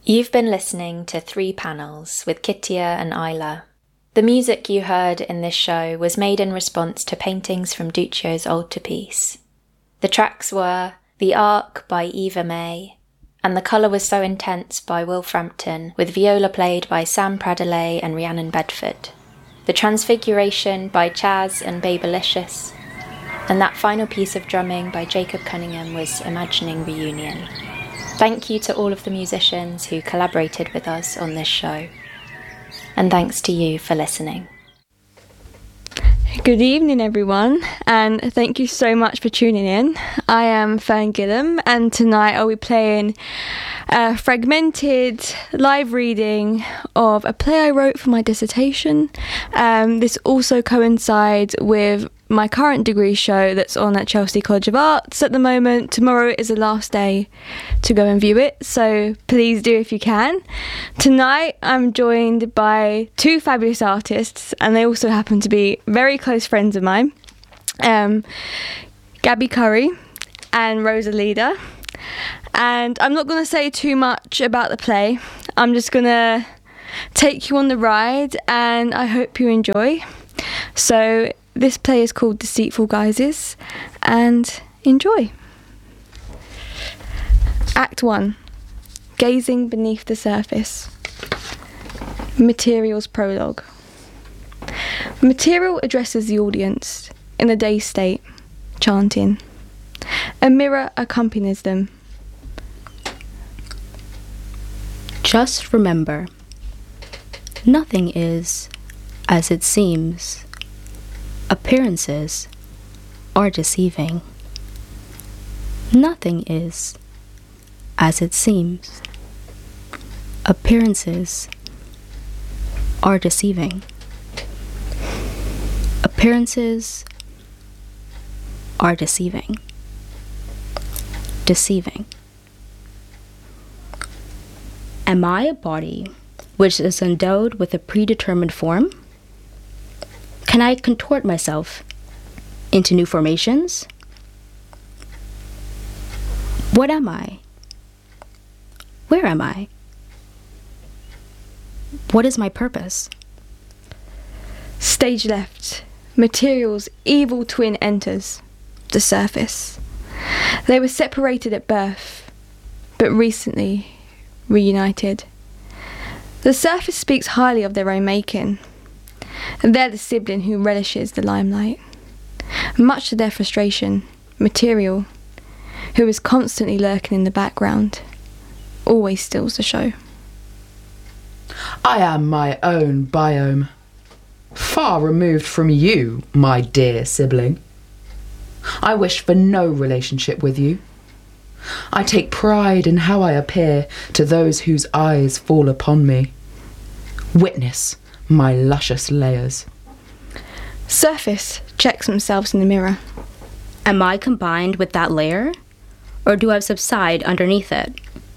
You've been listening to 3 Panels with Kittia and Isla. The music you heard in this show was made in response to paintings from Duccio's altarpiece. The tracks were The Ark by Eva May and The Colour Was So Intense by Will Frampton, with viola played by Sam Pradelay and Rhiannon Bedford. The Transfiguration by Chaz and Babylicious, and that final piece of drumming by Jacob Cunningham was Imagining Reunion. Thank you to all of the musicians who collaborated with us on this show. And thanks to you for listening. Good evening, everyone, and thank you so much for tuning in. I am Fern Gillam, and tonight I'll be playing a fragmented live reading of a play I wrote for my dissertation. This also coincides with my current degree show that's on at Chelsea College of Arts at the moment. Tomorrow is the last day to go and view it, so please do if you can. Tonight I'm joined by 2 fabulous artists, and they also happen to be very close friends of mine. Gabby Curry and Rosa Leader. And I'm not going to say too much about the play. I'm just going to take you on the ride, and I hope you enjoy. So this play is called Deceitful Guises, and enjoy. Act 1. Gazing Beneath the Surface. Material's prologue. Material addresses the audience in a dazed state, chanting. A mirror accompanies them. Just remember, nothing is as it seems. Appearances are deceiving. Nothing is as it seems. Appearances are deceiving. Appearances are deceiving. Deceiving. Am I a body which is endowed with a predetermined form? Can I contort myself into new formations? What am I? Where am I? What is my purpose? Stage left. Material's evil twin enters the surface. They were separated at birth, but recently reunited. The surface speaks highly of their own making. They're the sibling who relishes the limelight. Much to their frustration, Material, who is constantly lurking in the background, always steals the show. I am my own biome, far removed from you, my dear sibling. I wish for no relationship with you. I take pride in how I appear to those whose eyes fall upon me. Witness my luscious layers. Surface checks themselves in the mirror. Am I combined with that layer, or do I subside underneath it?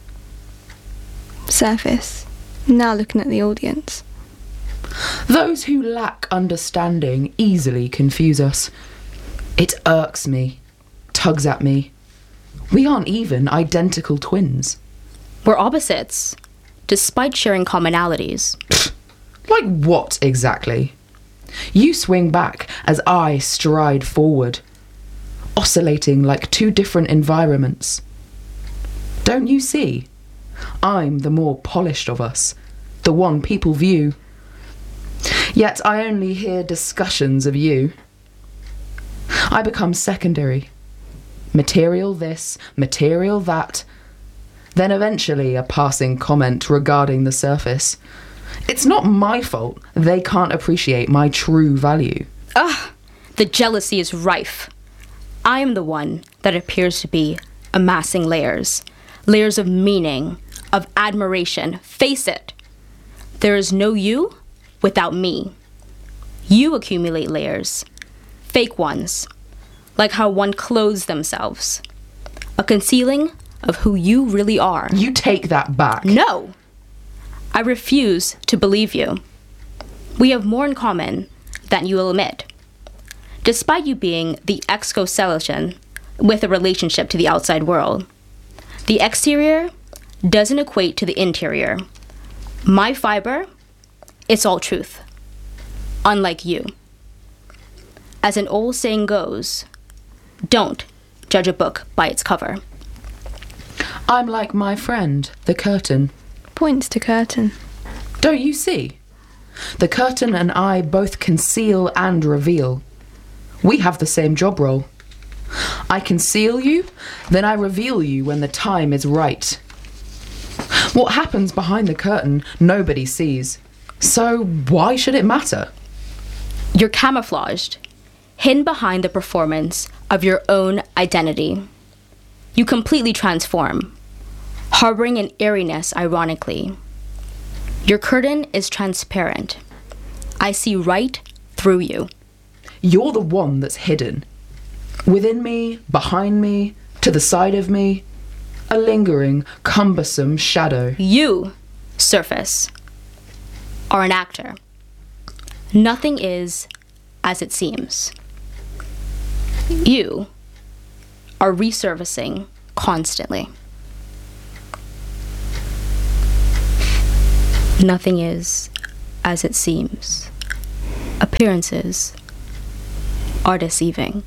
Surface, now looking at the audience. Those who lack understanding easily confuse us. It irks me, tugs at me. We aren't even identical twins. We're opposites, despite sharing commonalities. Like what exactly? You swing back as I stride forward, oscillating like 2 different environments. Don't you see? I'm the more polished of us, the one people view. Yet I only hear discussions of you. I become secondary. Material this, material that. Then eventually a passing comment regarding the surface. It's not my fault they can't appreciate my true value. The jealousy is rife. I am the one that appears to be amassing layers. Layers of meaning, of admiration. Face it. There is no you without me. You accumulate layers. Fake ones. Like how one clothes themselves. A concealing of who you really are. You take that back. No! I refuse to believe you. We have more in common than you will admit. Despite you being the exoskeleton with a relationship to the outside world, the exterior doesn't equate to the interior. My fiber, it's all truth. Unlike you. As an old saying goes, don't judge a book by its cover. I'm like my friend, the curtain. Points to curtain. Don't you see? The curtain and I both conceal and reveal. We have the same job role. I conceal you, then I reveal you when the time is right. What happens behind the curtain, nobody sees. So why should it matter? You're camouflaged, hidden behind the performance of your own identity. You completely transform, harboring an eeriness ironically. Your curtain is transparent. I see right through you. You're the one that's hidden. Within me, behind me, to the side of me, a lingering, cumbersome shadow. You, Surface, are an actor. Nothing is as it seems. You are resurfacing constantly. Nothing is as it seems. Appearances are deceiving.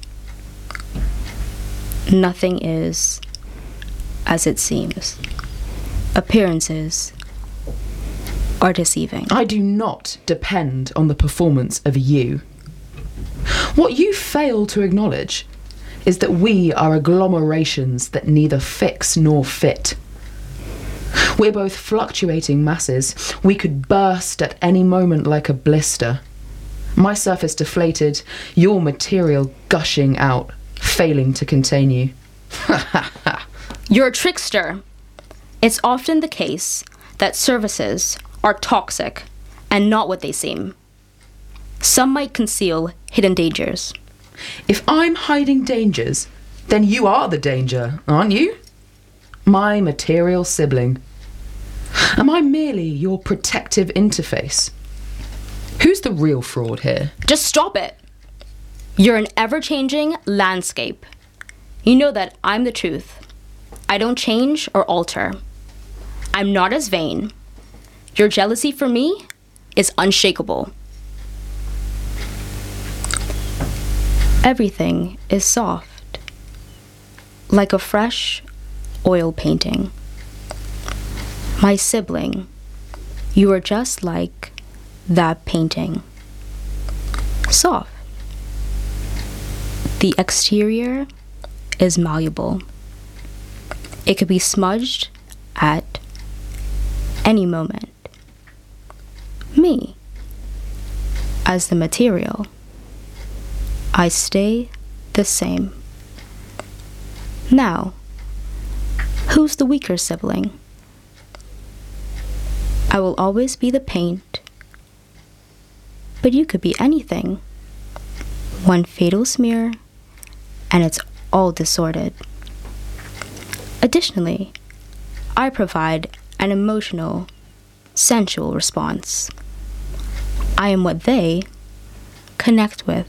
Nothing is as it seems. Appearances are deceiving. I do not depend on the performance of you. What you fail to acknowledge is that we are agglomerations that neither fix nor fit. We're both fluctuating masses. We could burst at any moment like a blister. My surface deflated, your material gushing out, failing to contain you. You're a trickster. It's often the case that services are toxic and not what they seem. Some might conceal hidden dangers. If I'm hiding dangers, then you are the danger, aren't you? My material sibling. Am I merely your protective interface? Who's the real fraud here? Just stop it. You're an ever-changing landscape. You know that I'm the truth. I don't change or alter. I'm not as vain. Your jealousy for me is unshakable. Everything is soft, like a fresh oil painting. My sibling, you are just like that painting. Soft. The exterior is malleable. It could be smudged at any moment. Me, as the material, I stay the same. Now, who's the weaker sibling? I will always be the paint, but you could be anything. One fatal smear, and it's all disordered. Additionally, I provide an emotional, sensual response. I am what they connect with.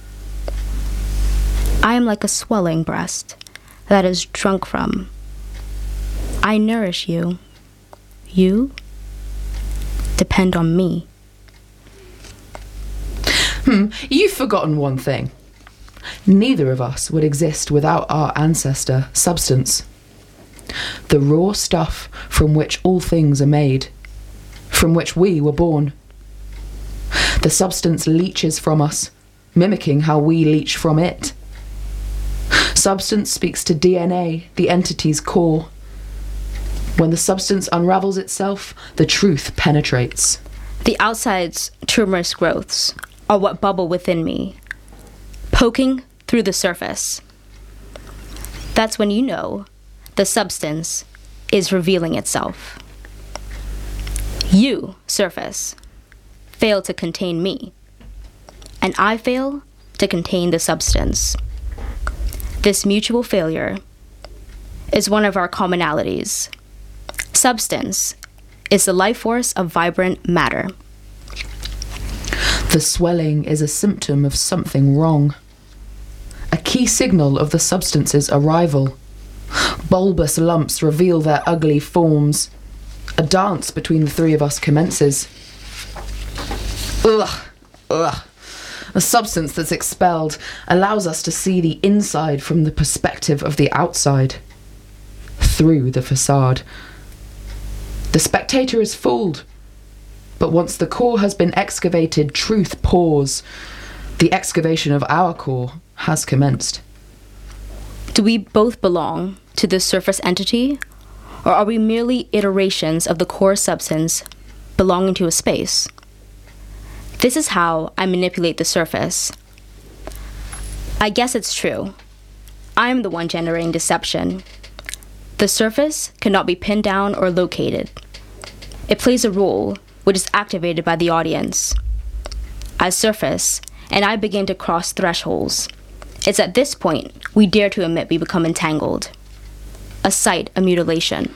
I am like a swelling breast that is drunk from. I nourish you. You depend on me. You've forgotten one thing. Neither of us would exist without our ancestor, substance. The raw stuff from which all things are made, from which we were born. The substance leaches from us, mimicking how we leach from it. Substance speaks to DNA, the entity's core. When the substance unravels itself, the truth penetrates. The outside's tumorous growths are what bubble within me, poking through the surface. That's when you know the substance is revealing itself. You, surface, fail to contain me, and I fail to contain the substance. This mutual failure is one of our commonalities. Substance is the life force of vibrant matter. The swelling is a symptom of something wrong. A key signal of the substance's arrival. Bulbous lumps reveal their ugly forms. A dance between the three of us commences. Ugh, ugh. A substance that's expelled allows us to see the inside from the perspective of the outside, through the facade. The spectator is fooled, but once the core has been excavated, truth pours. The excavation of our core has commenced. Do we both belong to this surface entity, or are we merely iterations of the core substance belonging to a space? This is how I manipulate the surface. I guess it's true. I'm the one generating deception. The surface cannot be pinned down or located. It plays a role which is activated by the audience. I surface, and I begin to cross thresholds. It's at this point we dare to admit we become entangled. A sight of mutilation.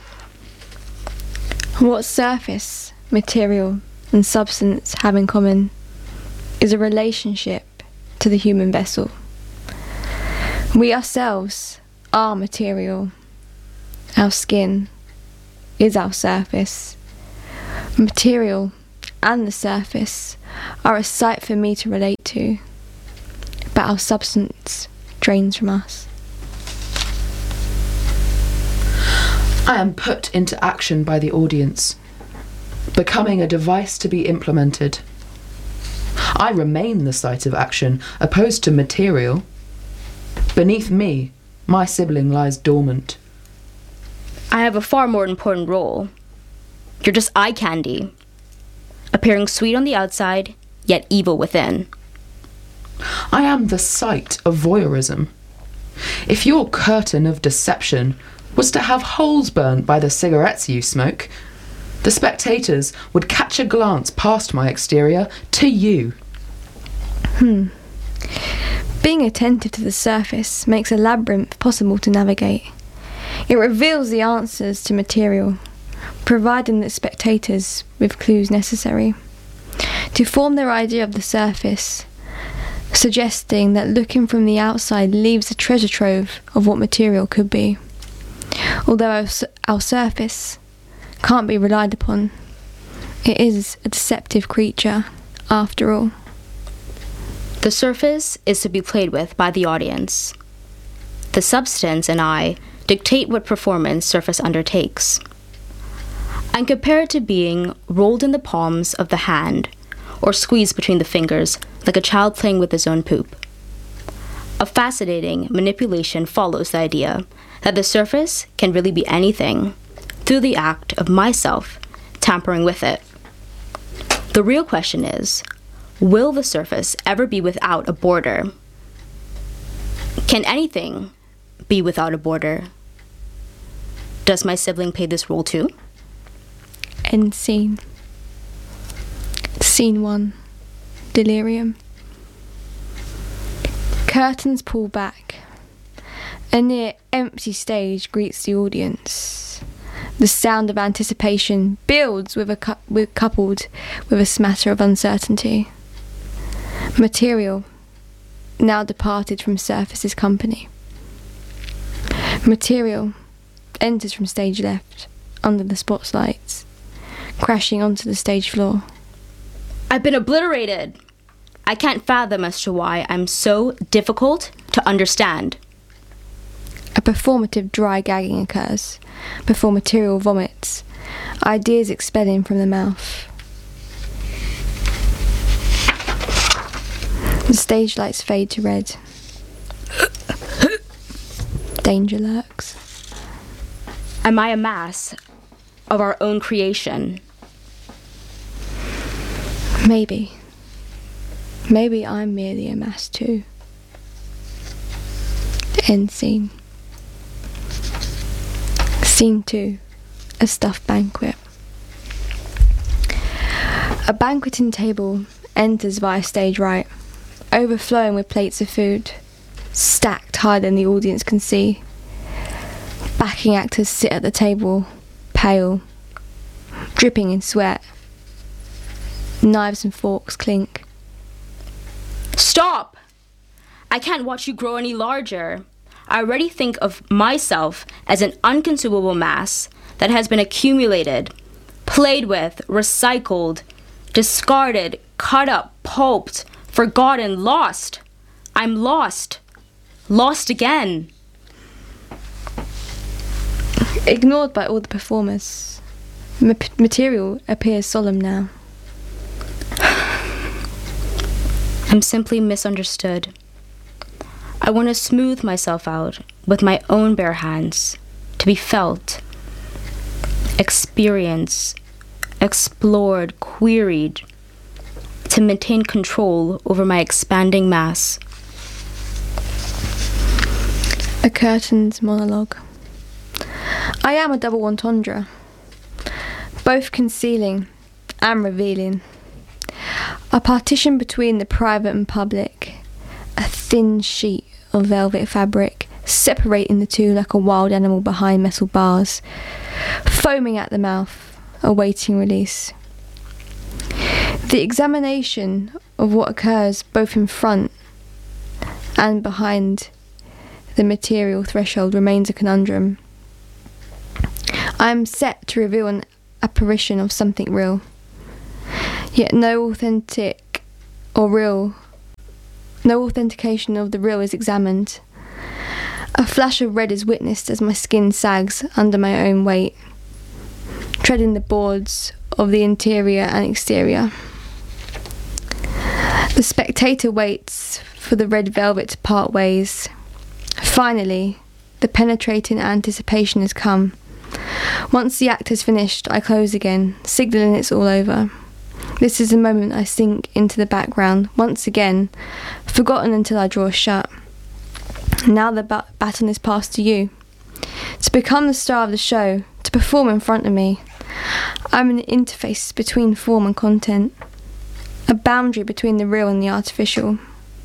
What surface, material, and substance have in common is a relationship to the human vessel. We ourselves are material. Our skin is our surface. Material and the surface are a sight for me to relate to, but our substance drains from us. I am put into action by the audience, becoming a device to be implemented. I remain the site of action, opposed to material. Beneath me, my sibling lies dormant. I have a far more important role. You're just eye candy, appearing sweet on the outside, yet evil within. I am the site of voyeurism. If your curtain of deception was to have holes burnt by the cigarettes you smoke, the spectators would catch a glance past my exterior to you. Being attentive to the surface makes a labyrinth possible to navigate. It reveals the answers to material, providing the spectators with clues necessary to form their idea of the surface, suggesting that looking from the outside leaves a treasure trove of what material could be. Although our surface can't be relied upon, it is a deceptive creature after all. The surface is to be played with by the audience. The substance and I dictate what performance surface undertakes. And compare it to being rolled in the palms of the hand or squeezed between the fingers like a child playing with his own poop. A fascinating manipulation follows the idea that the surface can really be anything through the act of myself tampering with it. The real question is, will the surface ever be without a border? Can anything be without a border? Does my sibling play this role too? End scene. Scene 1. Delirium. Curtains pull back. A near empty stage greets the audience. The sound of anticipation builds coupled with a smatter of uncertainty. Material, now departed from surface's company. Material enters from stage left, under the spotlights, crashing onto the stage floor. I've been obliterated. I can't fathom as to why I'm so difficult to understand. A performative dry gagging occurs before material vomits, ideas expelling from the mouth. The stage lights fade to red. Danger lurks. Am I a mass of our own creation? Maybe. Maybe I'm merely a mass too. End scene. Scene 2. A stuffed banquet. A banqueting table enters via stage right, overflowing with plates of food, stacked higher than the audience can see. Backing actors sit at the table, pale, dripping in sweat. Knives and forks clink. Stop! I can't watch you grow any larger. I already think of myself as an unconsumable mass that has been accumulated, played with, recycled, discarded, cut up, pulped, forgotten, lost. I'm lost. Lost again. Ignored by all the performers. Material appears solemn now. I'm simply misunderstood. I want to smooth myself out with my own bare hands, to be felt, experienced, explored, queried, to maintain control over my expanding mass. A curtain's monologue. I am a double entendre, both concealing and revealing. A partition between the private and public, a thin sheet of velvet fabric separating the two like a wild animal behind metal bars, foaming at the mouth, awaiting release. The examination of what occurs both in front and behind the material threshold remains a conundrum. I am set to reveal an apparition of something real, yet no authentication of the real is examined. A flash of red is witnessed as my skin sags under my own weight, treading the boards of the interior and exterior. The spectator waits for the red velvet to part ways. Finally, the penetrating anticipation has come. Once the act is finished, I close again, signalling it's all over. This is the moment I sink into the background, once again, forgotten until I draw shut. Now the baton is passed to you, to become the star of the show, to perform in front of me. I'm an interface between form and content, a boundary between the real and the artificial.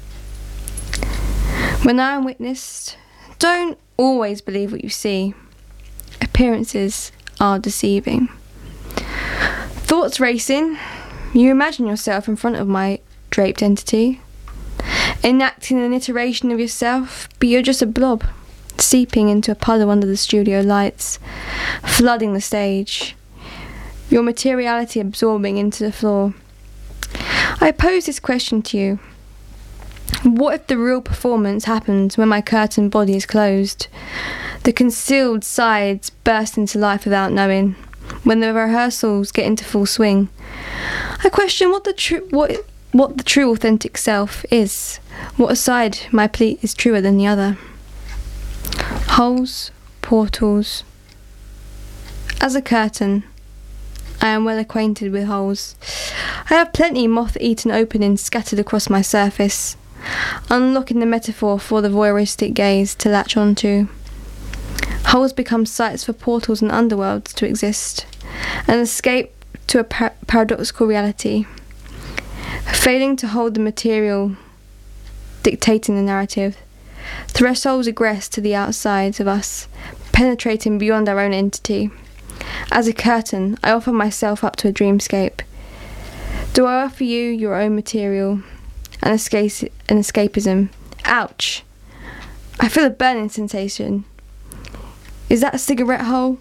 When I am witnessed, don't always believe what you see. Appearances are deceiving. Thoughts racing, you imagine yourself in front of my draped entity, enacting an iteration of yourself, but you're just a blob, seeping into a puddle under the studio lights, flooding the stage, your materiality absorbing into the floor. I pose this question to you. What if the real performance happens when my curtained body is closed? The concealed sides burst into life without knowing. When the rehearsals get into full swing, I question what the true authentic self is. What aside my plea is truer than the other? Holes, portals. As a curtain, I am well acquainted with holes. I have plenty moth-eaten openings scattered across my surface, unlocking the metaphor for the voyeuristic gaze to latch onto. Holes become sites for portals and underworlds to exist, an escape to a paradoxical reality. Failing to hold the material dictating the narrative, thresholds egress to the outsides of us, penetrating beyond our own entity. As a curtain, I offer myself up to a dreamscape. Do I offer you your own material, an escapism? Ouch! I feel a burning sensation. Is that a cigarette hole?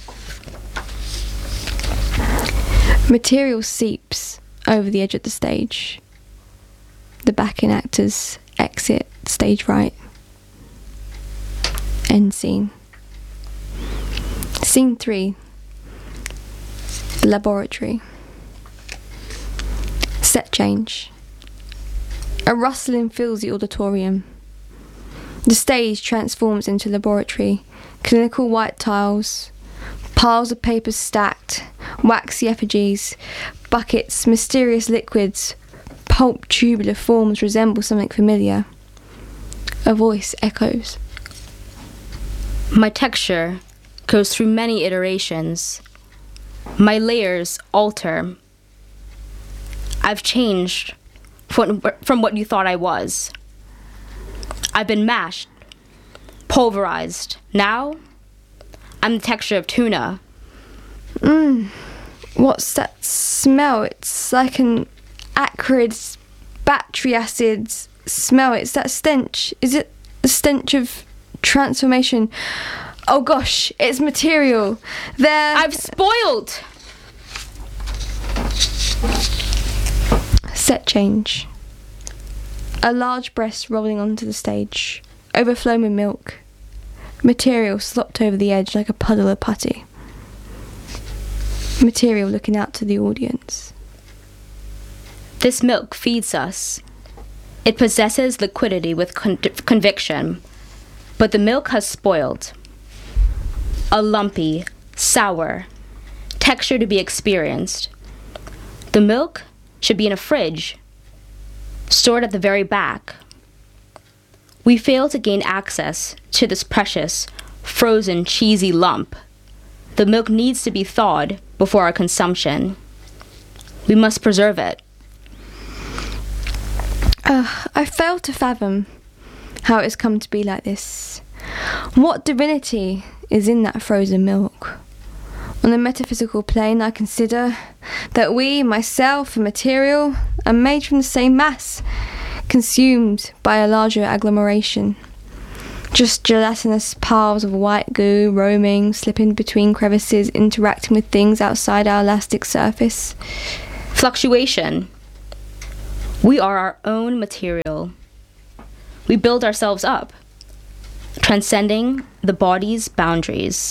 Material seeps over the edge of the stage. The backing actors exit stage right. End scene. Scene 3. The laboratory. Set change. A rustling fills the auditorium. The stage transforms into a laboratory. Clinical white tiles, piles of papers stacked, waxy effigies, buckets, mysterious liquids, pulp tubular forms resemble something familiar. A voice echoes. My texture goes through many iterations. My layers alter. I've changed from what you thought I was. I've been mashed, pulverized. Now, I'm the texture of tuna. What's that smell? It's like an acrid battery acid smell. It's that stench. Is it the stench of transformation. Oh gosh, it's material. I've spoiled! Set change. A large breast rolling onto the stage, overflowing with milk. Material slopped over the edge like a puddle of putty. Material looking out to the audience. This milk feeds us. It possesses liquidity with conviction, but the milk has spoiled. A lumpy, sour texture to be experienced. The milk should be in a fridge, stored at the very back. We fail to gain access to this precious, frozen, cheesy lump. The milk needs to be thawed before our consumption. We must preserve it. I fail to fathom how it's come to be like this. What divinity is in that frozen milk? On a metaphysical plane, I consider that we, myself and material, are made from the same mass, consumed by a larger agglomeration. Just gelatinous piles of white goo roaming, slipping between crevices, interacting with things outside our elastic surface. Fluctuation. We are our own material. We build ourselves up, transcending the body's boundaries.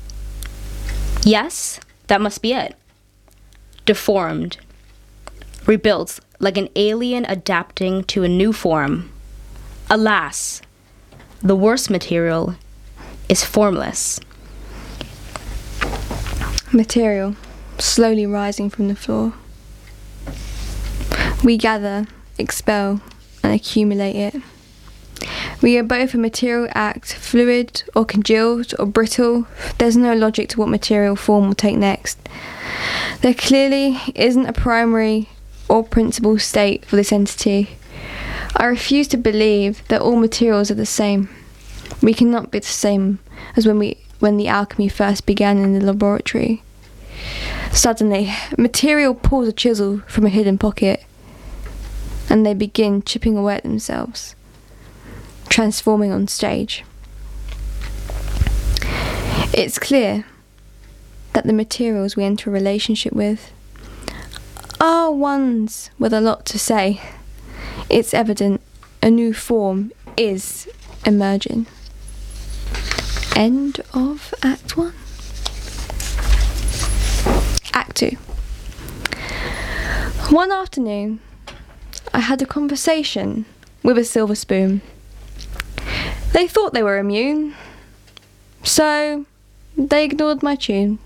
Yes, that must be it. Deformed, rebuilt like an alien adapting to a new form. Alas, the worst material is formless. Material, slowly rising from the floor. We gather, expel, and accumulate it. We are both a material act, fluid or congealed or brittle. There's no logic to what material form will take next. There clearly isn't a primary or principal state for this entity. I refuse to believe that all materials are the same. We cannot be the same as when the alchemy first began in the laboratory. Suddenly, material pulls a chisel from a hidden pocket, and they begin chipping away at themselves, transforming on stage. It's clear that the materials we enter a relationship with are ones with a lot to say. It's evident a new form is emerging. End of Act 1. Act 2. One afternoon, I had a conversation with a silver spoon. They thought they were immune, so they ignored my tune.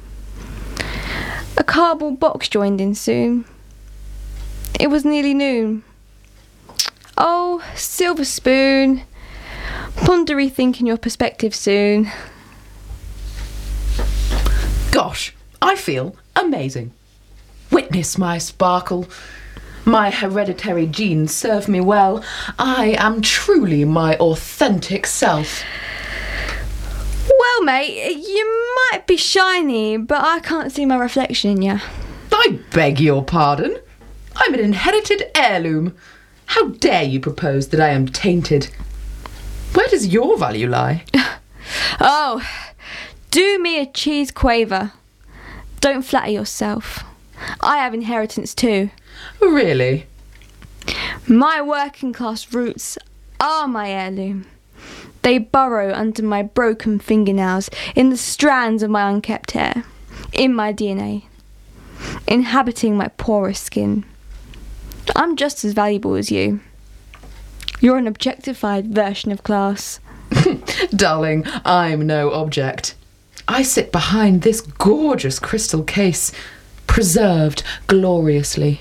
A cardboard box joined in soon. It was nearly noon. Oh, silver spoon, ponder rethinking your perspective soon. Gosh, I feel amazing. Witness my sparkle. My hereditary genes serve me well. I am truly my authentic self. Well, mate, you might be shiny, but I can't see my reflection in you. I beg your pardon. I'm an inherited heirloom. How dare you propose that I am tainted? Where does your value lie? Oh, do me a cheese quaver. Don't flatter yourself. I have inheritance too. Really? My working class roots are my heirloom. They burrow under my broken fingernails, in the strands of my unkept hair, in my DNA, inhabiting my porous skin. I'm just as valuable as you. You're an objectified version of class. Darling, I'm no object. I sit behind this gorgeous crystal case, preserved gloriously.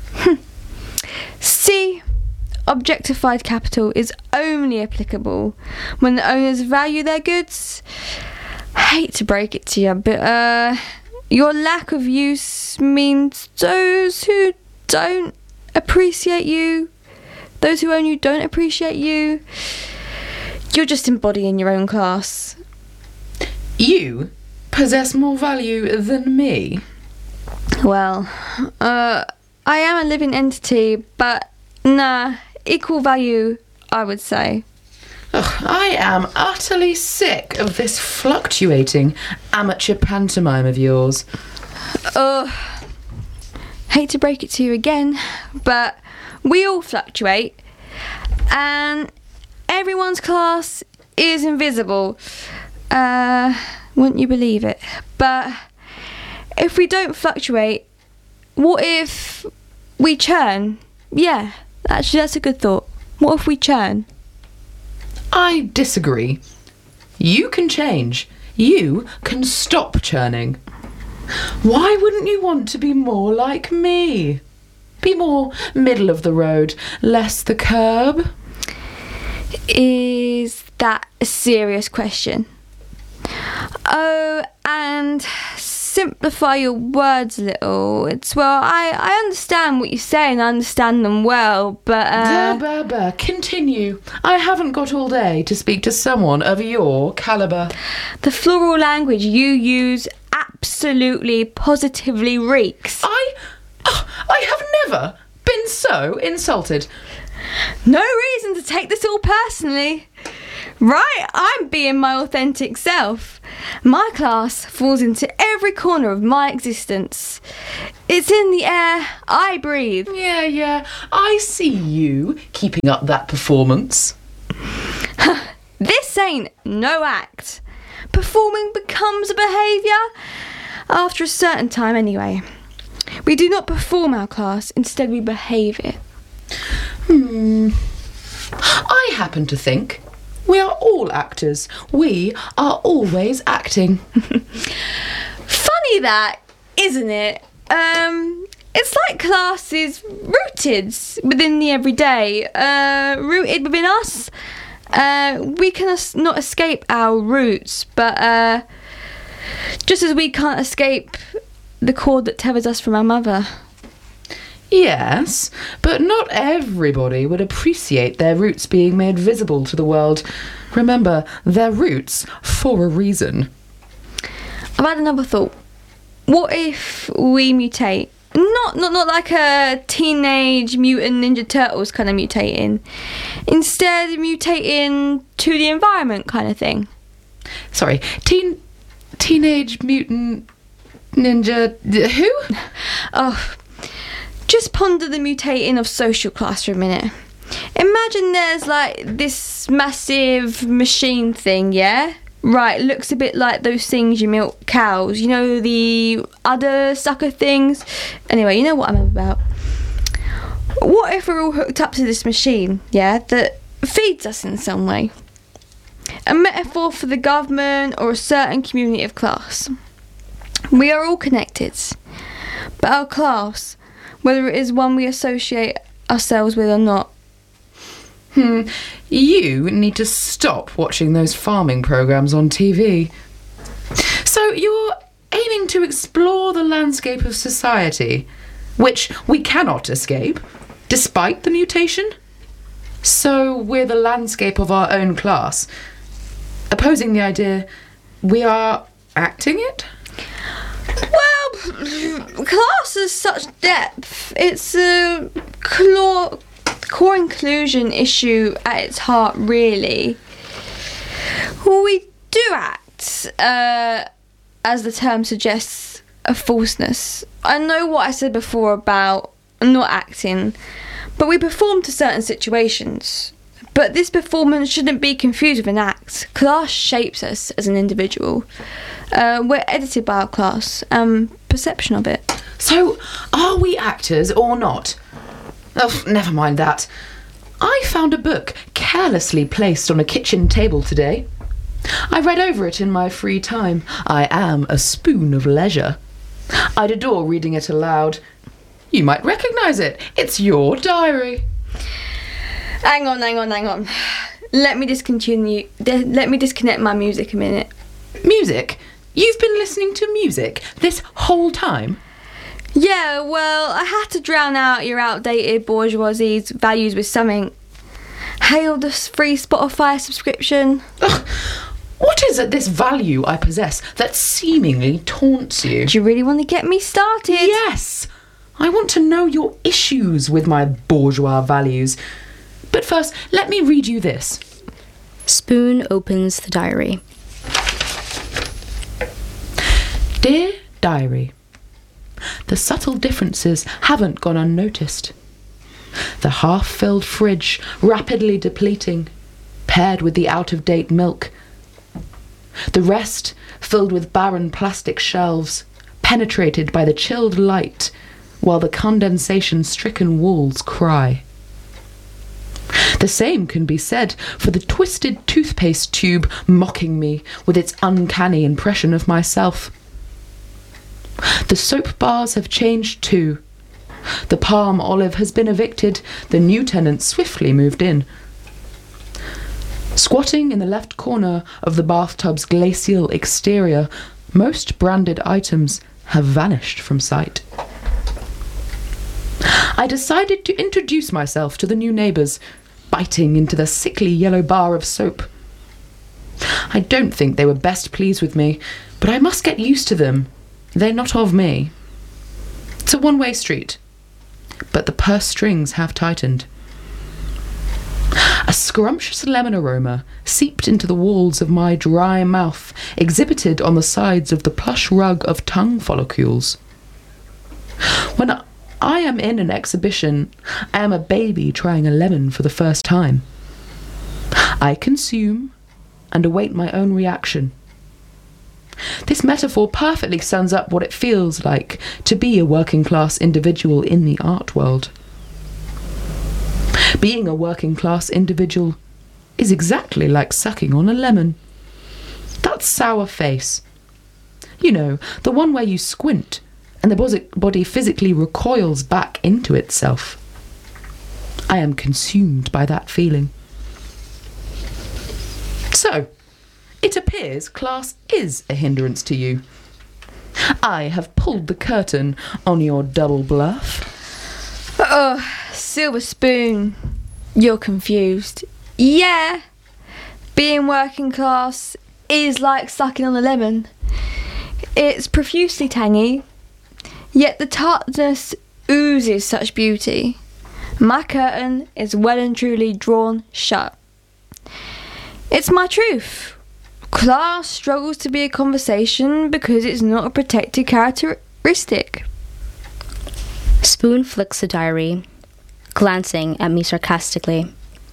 See, objectified capital is only applicable when the owners value their goods. I hate to break it to you, but your lack of use means those who don't appreciate you, those who own you don't appreciate you. You're just embodying your own class. You possess more value than me. Well, I am a living entity, but nah, equal value, I would say. Ugh, I am utterly sick of this fluctuating amateur pantomime of yours. Hate to break it to you again, but we all fluctuate, and everyone's class is invisible. Wouldn't you believe it? But if we don't fluctuate, what if we churn? Yeah, actually that's a good thought. What if we churn? I disagree. You can change. You can stop churning. Why wouldn't you want to be more like me? Be more middle of the road, less the curb? Is that a serious question? Oh, and simplify your words a little. I understand what you're saying, I understand them well, but Continue. I haven't got all day to speak to someone of your calibre. the floral language you use absolutely positively reeks. I have never been so insulted. No reason to take this all personally. Right, I'm being my authentic self. My class falls into every corner of my existence. It's in the air I breathe. Yeah, I see you keeping up that performance. This ain't no act. Performing becomes a behaviour. After a certain time anyway. We do not perform our class, instead we behave it. I happen to think we are all actors. We are always acting. Funny that, isn't it? It's like class is rooted within the everyday, rooted within us. We can not escape our roots, but just as we can't escape the cord that tethers us from our mother. Yes, but not everybody would appreciate their roots being made visible to the world. Remember, they're roots for a reason. I've had another thought. What if we mutate? Not like a Teenage Mutant Ninja Turtles kind of mutating. Instead, mutating to the environment kind of thing. Sorry, Teenage Mutant Ninja... who? Oh, just ponder the mutating of social class for a minute. Imagine there's like this massive machine thing, yeah? Right, looks a bit like those things you milk cows. You know, the udder sucker things? Anyway, you know what I'm about. What if we're all hooked up to this machine, yeah, that feeds us in some way? A metaphor for the government or a certain community of class. We are all connected, but our class, whether it is one we associate ourselves with or not. You need to stop watching those farming programmes on TV. So you're aiming to explore the landscape of society, which we cannot escape, despite the mutation? So we're the landscape of our own class, opposing the idea we are acting it? Well, class has such depth. It's a core inclusion issue at its heart, really. Well, we do act, as the term suggests, a falseness. I know what I said before about not acting, but we perform to certain situations. But this performance shouldn't be confused with an act. Class shapes us as an individual. We're edited by our class, perception of it. So, are we actors or not? Oh, never mind that. I found a book carelessly placed on a kitchen table today. I read over it in my free time. I am a spoon of leisure. I'd adore reading it aloud. You might recognise it. It's your diary. Hang on. Let me disconnect my music a minute. Music? You've been listening to music this whole time? Yeah, well, I had to drown out your outdated bourgeoisie's values with something. Hail the free Spotify subscription. Ugh, what is it, this value I possess that seemingly taunts you? Do you really want to get me started? Yes! I want to know your issues with my bourgeois values. But first, let me read you this. Spoon opens the diary. Dear Diary, the subtle differences haven't gone unnoticed. The half-filled fridge rapidly depleting, paired with the out-of-date milk. The rest filled with barren plastic shelves, penetrated by the chilled light, while the condensation-stricken walls cry. The same can be said for the twisted toothpaste tube mocking me with its uncanny impression of myself. The soap bars have changed too. The palm olive has been evicted, the new tenant swiftly moved in. Squatting in the left corner of the bathtub's glacial exterior, most branded items have vanished from sight. I decided to introduce myself to the new neighbours, biting into the sickly yellow bar of soap. I don't think they were best pleased with me, but I must get used to them. They're not of me. It's a one-way street, but the purse strings have tightened. A scrumptious lemon aroma seeped into the walls of my dry mouth, exhibited on the sides of the plush rug of tongue follicles. When I am in an exhibition, I am a baby trying a lemon for the first time. I consume and await my own reaction. This metaphor perfectly sums up what it feels like to be a working-class individual in the art world. Being a working-class individual is exactly like sucking on a lemon. That sour face. You know, the one where you squint and the body physically recoils back into itself. I am consumed by that feeling. So, it appears class is a hindrance to you. I have pulled the curtain on your double bluff. Oh, Silver Spoon, you're confused. Yeah, being working class is like sucking on a lemon. It's profusely tangy, yet the tartness oozes such beauty. My curtain is well and truly drawn shut. It's my truth. Class struggles to be a conversation because it's not a protected characteristic. Spoon flicks the diary, glancing at me sarcastically.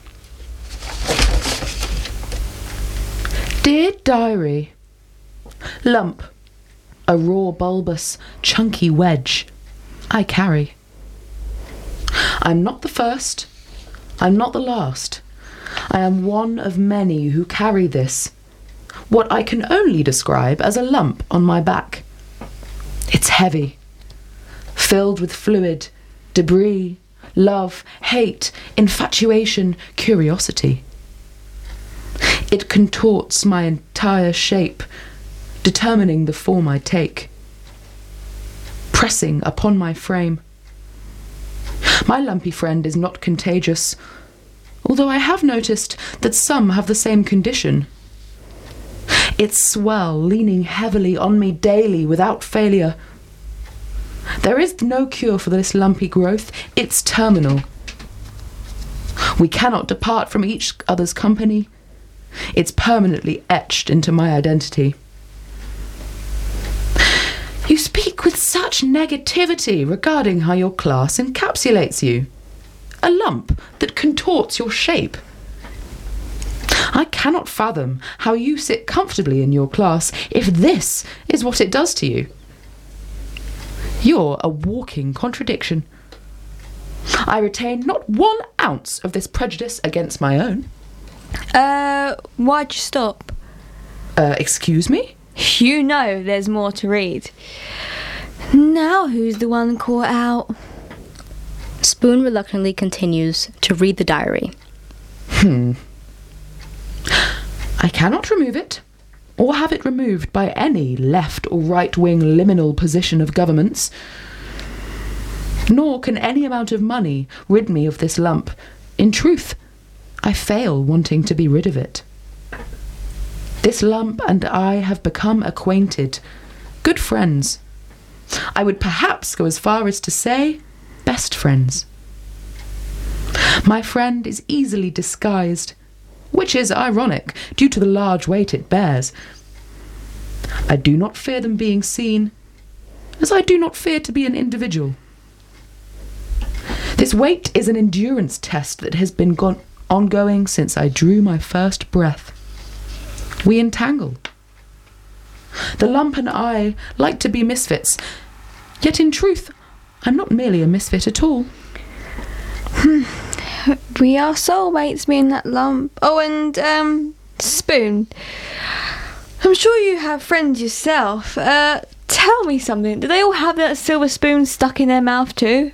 Dear Diary, lump, a raw, bulbous, chunky wedge I carry. I'm not the first, I'm not the last. I am one of many who carry this, what I can only describe as a lump on my back. It's heavy, filled with fluid, debris, love, hate, infatuation, curiosity. It contorts my entire shape, determining the form I take, pressing upon my frame. My lumpy friend is not contagious, although I have noticed that some have the same condition. Its swell leaning heavily on me daily without failure. There is no cure for this lumpy growth. It's terminal. We cannot depart from each other's company. It's permanently etched into my identity. You speak with such negativity regarding how your class encapsulates you. A lump that contorts your shape. I cannot fathom how you sit comfortably in your class if this is what it does to you. You're a walking contradiction. I retain not 1 ounce of this prejudice against my own. Why'd you stop? Excuse me? You know there's more to read. Now who's the one caught out? Spoon reluctantly continues to read the diary. I cannot remove it, or have it removed by any left or right-wing liminal position of governments. Nor can any amount of money rid me of this lump. In truth, I fail wanting to be rid of it. This lump and I have become acquainted, good friends. I would perhaps go as far as to say, best friends. My friend is easily disguised, which is ironic due to the large weight it bears. I do not fear them being seen, as I do not fear to be an individual. This weight is an endurance test that has been ongoing since I drew my first breath. We entangle. The lump and I like to be misfits, yet in truth, I'm not merely a misfit at all. We are soulmates, me and that lump. Oh, and, Spoon. I'm sure you have friends yourself. Tell me something. Do they all have that silver spoon stuck in their mouth too?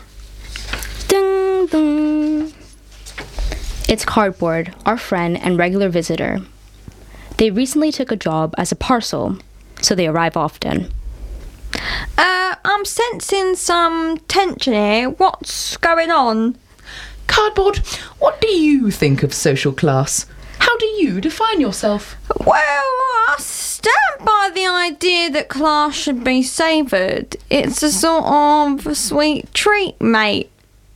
Ding dong. It's Cardboard, our friend and regular visitor. They recently took a job as a parcel, so they arrive often. I'm sensing some tension here. What's going on? Cardboard, what do you think of social class? How do you define yourself? Well, I stand by the idea that class should be savoured. It's a sort of sweet treat, mate.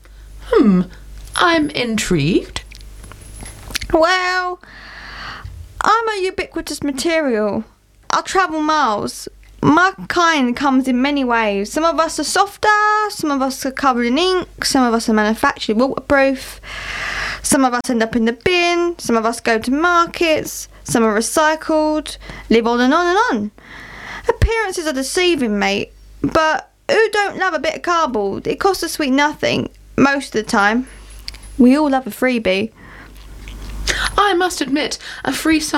I'm intrigued. Well, I'm a ubiquitous material. I travel miles. My kind comes in many ways. Some of us are softer, some of us are covered in ink, some of us are manufactured waterproof, some of us end up in the bin, some of us go to markets, some are recycled, live on and on and on. Appearances are deceiving, mate, but who don't love a bit of cardboard? It costs a sweet nothing, most of the time. We all love a freebie. I must admit, a free